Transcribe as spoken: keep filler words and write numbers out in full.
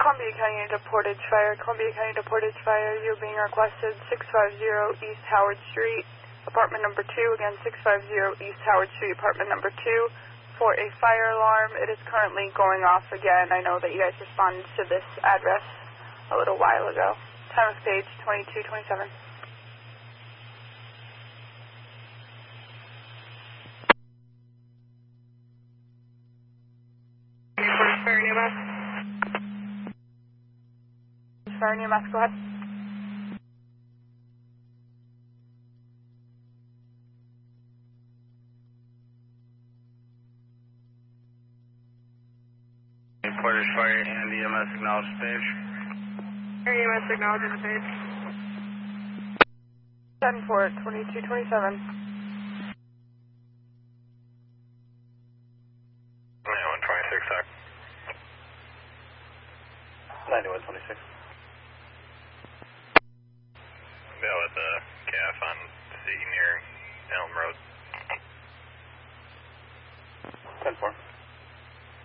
Columbia County to Portage Fire, Columbia County to Portage Fire, you're being requested six five zero East Howard Street, apartment number two, again six five zero East Howard Street, apartment number two, for a fire alarm. It is currently going off again. I know that you guys responded to this address a little while ago. Time of page twenty-two twenty-seven. Fire near Mass. Fire near Mass, go ahead. Portage Fire and E M S acknowledge the page. E M S acknowledging the page. ten four, twenty-two twenty-seven. ninety-one twenty-six, sir. ninety-one twenty-six. Bill at the C A F on C near Elm Road. ten four.